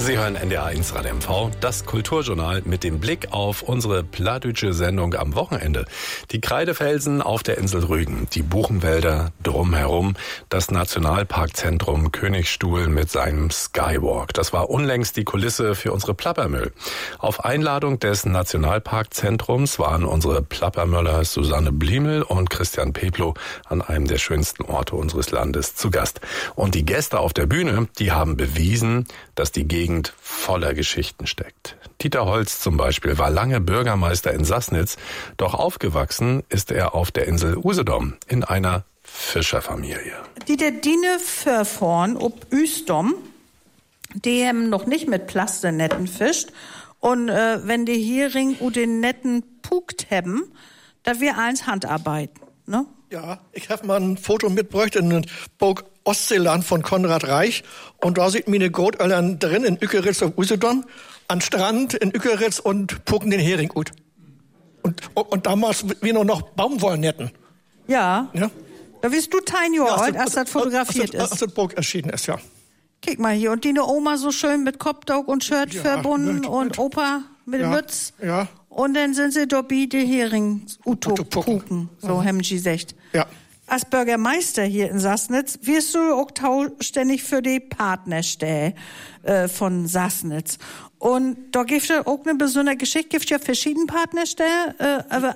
Sie hören NDR1 Radio MV, das Kulturjournal mit dem Blick auf unsere plattdeutsche Sendung am Wochenende. Die Kreidefelsen auf der Insel Rügen, die Buchenwälder drumherum, das Nationalparkzentrum Königstuhl mit seinem Skywalk. Das war unlängst die Kulisse für unsere Plappermüll. Auf Einladung des Nationalparkzentrums waren unsere Plappermüller Susanne Bliemel und Christian Peplow an einem der schönsten Orte unseres Landes zu Gast. Und die Gäste auf der Bühne, die haben bewiesen, dass die Gegend voller Geschichten steckt. Dieter Holz zum Beispiel war lange Bürgermeister in Sassnitz, doch aufgewachsen ist er auf der Insel Usedom in einer Fischerfamilie. Die der Dine Förvorn ob Usedom, die haben noch nicht mit Plastenetten fischt. Und wenn die Hering und den Netten pukt haben, da wir eins Handarbeit, ne? Ja, ich habe mal ein Foto mitgebracht in den Burg Ostseeland von Konrad Reich. Und da sieht meine Großeltern drin in Ückeritz auf Usedom, an Strand in Ückeritz und pucken den Hering gut. Und damals wir noch Baumwollnetten. Ja. Da bist du ein Jahr alt, als das fotografiert ist. Als das Burg erschienen ist, ja. Guck mal hier, und die Oma so schön mit Kopfdog und Shirt verbunden und Opa mit Mütz. Ja. Und dann sind sie dabei die Hering puken, so haben sie gesagt. Ja. Als Bürgermeister hier in Sassnitz wirst du auch ständig für die Partnerstelle von Sassnitz. Und da gibt es auch eine besondere Geschichte, gibt es ja verschiedene Partnerstellen, aber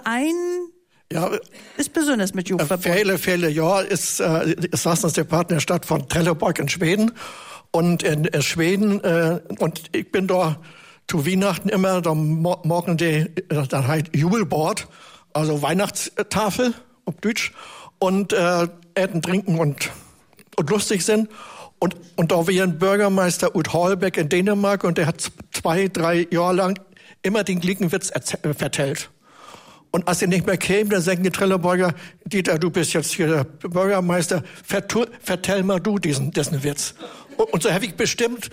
ist besonders mit Jugend verbunden. Viele Jahre ist Sassnitz der Partnerstadt von Trelleborg in Schweden. Und in Schweden, und ich bin da zu Weihnachten immer, da morgen das heißt Jubelbord, also Weihnachtstafel auf Deutsch. Und essen, trinken und lustig sind. Und da war ein Bürgermeister Ud Holbeck in Dänemark und der hat 2-3 Jahre lang immer den gleichen Witz vertellt. Und als er nicht mehr käme, dann sagen die Trelleborger, Dieter, du bist jetzt hier der Bürgermeister, vertell mal du diesen Witz. Und so habe ich bestimmt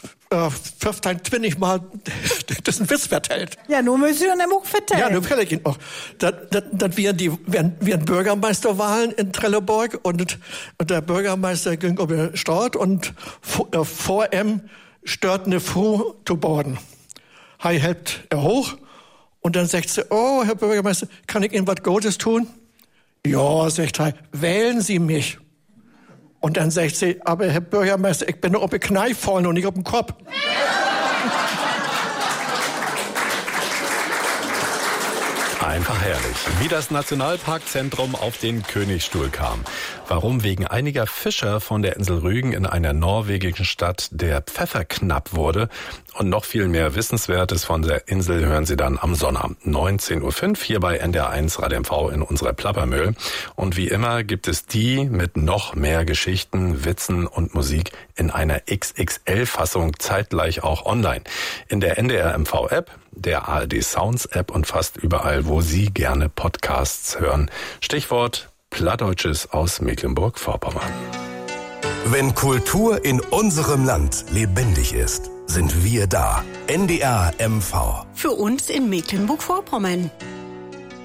20 Mal diesen Witz vertellt. Ja, nur müssen wir ihn auch vertellen. Ja, nur vertelle ich ihn auch. Dann wären Bürgermeisterwahlen in Trelleborg und der Bürgermeister ging über den Start und vor ihm stört eine Frau zu Borden. Hij hält er hoch und dann sagt sie, oh, Herr Bürgermeister, kann ich Ihnen was Gutes tun? Ja, sagt er, wählen Sie mich. Und dann sagt sie, aber Herr Bürgermeister, ich bin nur auf den Knie fallen und nicht auf den Kopf. Einfach herrlich, wie das Nationalparkzentrum auf den Königstuhl kam. Warum wegen einiger Fischer von der Insel Rügen in einer norwegischen Stadt der Pfeffer knapp wurde und noch viel mehr Wissenswertes von der Insel hören Sie dann am Sonnabend 19.05 Uhr hier bei NDR1 Radio MV in unserer Plappermüll. Und wie immer gibt es die mit noch mehr Geschichten, Witzen und Musik in einer XXL-Fassung zeitgleich auch online. In der NDR MV-App, der ARD Sounds App und fast überall, wo Sie gerne Podcasts hören. Stichwort Plattdeutsches aus Mecklenburg-Vorpommern. Wenn Kultur in unserem Land lebendig ist, sind wir da. NDR MV. Für uns in Mecklenburg-Vorpommern.